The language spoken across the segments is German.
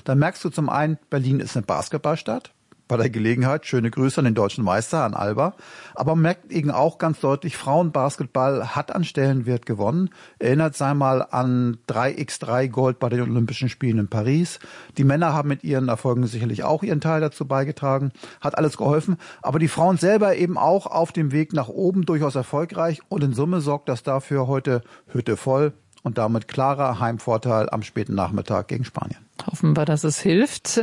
dann merkst du zum einen, Berlin ist eine Basketballstadt. Bei der Gelegenheit, schöne Grüße an den deutschen Meister, an Alba. Aber man merkt eben auch ganz deutlich, Frauenbasketball hat an Stellenwert gewonnen. Erinnert sei mal an 3x3 Gold bei den Olympischen Spielen in Paris. Die Männer haben mit ihren Erfolgen sicherlich auch ihren Teil dazu beigetragen. Hat alles geholfen. Aber die Frauen selber eben auch auf dem Weg nach oben durchaus erfolgreich. Und in Summe sorgt das dafür heute Hütte voll und damit klarer Heimvorteil am späten Nachmittag gegen Spanien. Hoffen wir, dass es hilft.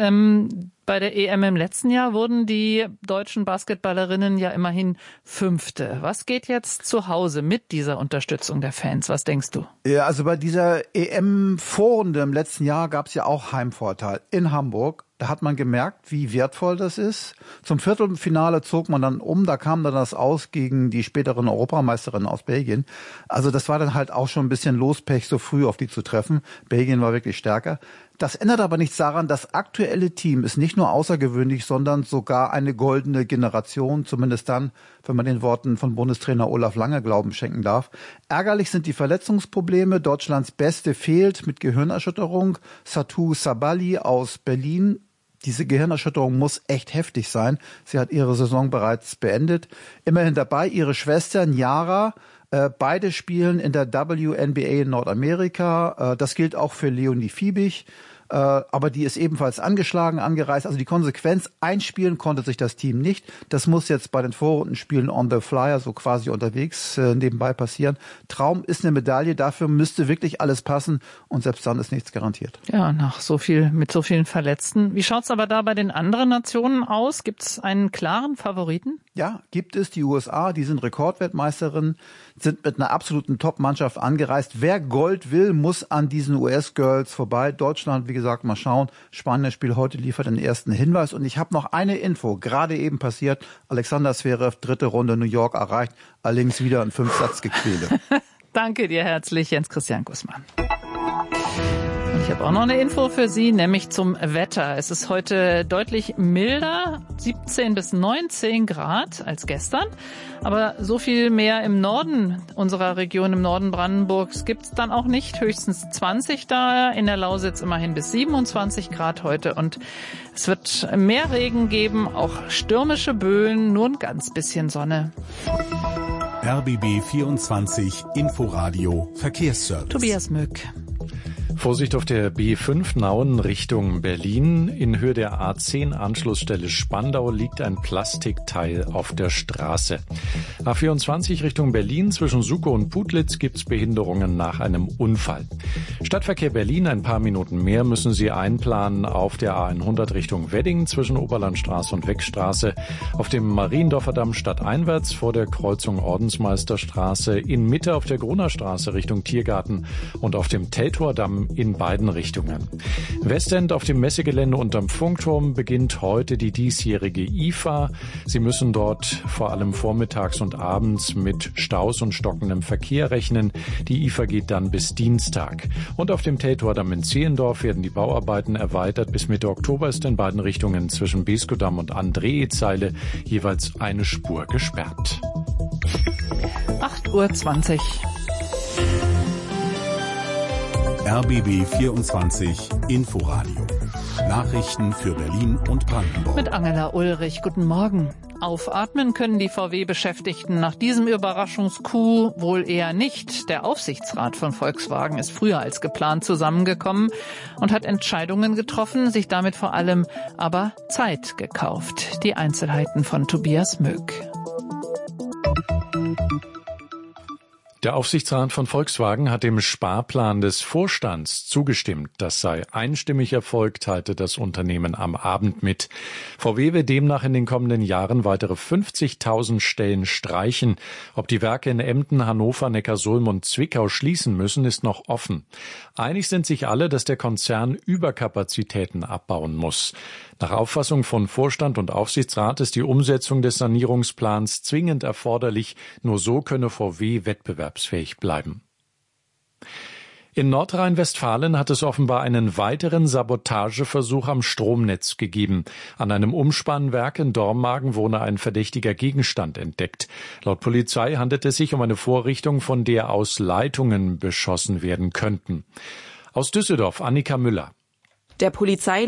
Bei der EM im letzten Jahr wurden die deutschen Basketballerinnen ja immerhin Fünfte. Was geht jetzt zu Hause mit dieser Unterstützung der Fans? Was denkst du? Ja, also bei dieser EM-Vorrunde im letzten Jahr gab es ja auch Heimvorteil in Hamburg. Da hat man gemerkt, wie wertvoll das ist. Zum Viertelfinale zog man dann um, da kam dann das aus gegen die späteren Europameisterinnen aus Belgien. Also das war dann halt auch schon ein bisschen Lospech, so früh auf die zu treffen. Belgien war wirklich stärker. Das ändert aber nichts daran, das aktuelle Team ist nicht nur außergewöhnlich, sondern sogar eine goldene Generation, zumindest dann, wenn man den Worten von Bundestrainer Olaf Lange Glauben schenken darf. Ärgerlich sind die Verletzungsprobleme. Deutschlands Beste fehlt mit Gehirnerschütterung. Satou Sabali aus Berlin. Diese Gehirnerschütterung muss echt heftig sein. Sie hat ihre Saison bereits beendet. Immerhin dabei ihre Schwester Nyara. Beide spielen in der WNBA in Nordamerika. Das gilt auch für Leonie Fiebig. Aber die ist ebenfalls angeschlagen, angereist. Also die Konsequenz, einspielen konnte sich das Team nicht. Das muss jetzt bei den Vorrundenspielen on the flyer, so quasi unterwegs, nebenbei passieren. Traum ist eine Medaille, dafür müsste wirklich alles passen und selbst dann ist nichts garantiert. Ja, mit so vielen Verletzten. Wie schaut's aber da bei den anderen Nationen aus? Gibt's einen klaren Favoriten? Ja, gibt es. Die USA, die sind Rekordweltmeisterin, sind mit einer absoluten Top-Mannschaft angereist. Wer Gold will, muss an diesen US-Girls vorbei. Deutschland, wie gesagt, mal schauen. Spanien-Spiel heute liefert den ersten Hinweis. Und ich habe noch eine Info, gerade eben passiert. Alexander Zverev, 3. Runde New York erreicht. Allerdings wieder ein 5-Satz-Gequäle. Danke dir herzlich, Jens-Christian Gussmann. Ich habe auch noch eine Info für Sie, nämlich zum Wetter. Es ist heute deutlich milder, 17 bis 19 Grad als gestern. Aber so viel mehr im Norden unserer Region, im Norden Brandenburgs, gibt's dann auch nicht. Höchstens 20 da, in der Lausitz immerhin bis 27 Grad heute. Und es wird mehr Regen geben, auch stürmische Böen, nur ein ganz bisschen Sonne. RBB 24 Inforadio Verkehrsservice. Tobias Mück. Vorsicht auf der B5 Nauen Richtung Berlin. In Höhe der A10 Anschlussstelle Spandau liegt ein Plastikteil auf der Straße. A24 Richtung Berlin zwischen Suckow und Putlitz gibt's Behinderungen nach einem Unfall. Stadtverkehr Berlin, ein paar Minuten mehr müssen Sie einplanen auf der A100 Richtung Wedding zwischen Oberlandstraße und Weckstraße, auf dem Mariendorfer Damm stadteinwärts vor der Kreuzung Ordensmeisterstraße, in Mitte auf der Grunerstraße Richtung Tiergarten und auf dem Teltower Damm in beiden Richtungen. Westend auf dem Messegelände unterm Funkturm beginnt heute die diesjährige IFA. Sie müssen dort vor allem vormittags und abends mit Staus und stockendem Verkehr rechnen. Die IFA geht dann bis Dienstag. Und auf dem Teltower Damm in Zehlendorf werden die Bauarbeiten erweitert. Bis Mitte Oktober ist in beiden Richtungen zwischen Beskodamm und Andreezeile jeweils eine Spur gesperrt. 8:20 Uhr. RBB 24 Inforadio. Nachrichten für Berlin und Brandenburg. Mit Angela Ulrich. Guten Morgen. Aufatmen können die VW-Beschäftigten nach diesem Überraschungscoup wohl eher nicht. Der Aufsichtsrat von Volkswagen ist früher als geplant zusammengekommen und hat Entscheidungen getroffen, sich damit vor allem aber Zeit gekauft. Die Einzelheiten von Tobias Möck. Der Aufsichtsrat von Volkswagen hat dem Sparplan des Vorstands zugestimmt. Das sei einstimmig erfolgt, teilte das Unternehmen am Abend mit. VW will demnach in den kommenden Jahren weitere 50.000 Stellen streichen. Ob die Werke in Emden, Hannover, Neckarsulm und Zwickau schließen müssen, ist noch offen. Einig sind sich alle, dass der Konzern Überkapazitäten abbauen muss. Nach Auffassung von Vorstand und Aufsichtsrat ist die Umsetzung des Sanierungsplans zwingend erforderlich. Nur so könne VW wettbewerbsfähig bleiben. In Nordrhein-Westfalen hat es offenbar einen weiteren Sabotageversuch am Stromnetz gegeben. An einem Umspannwerk in Dormagen wurde ein verdächtiger Gegenstand entdeckt. Laut Polizei handelt es sich um eine Vorrichtung, von der aus Leitungen beschossen werden könnten. Aus Düsseldorf, Annika Müller. Der Polizei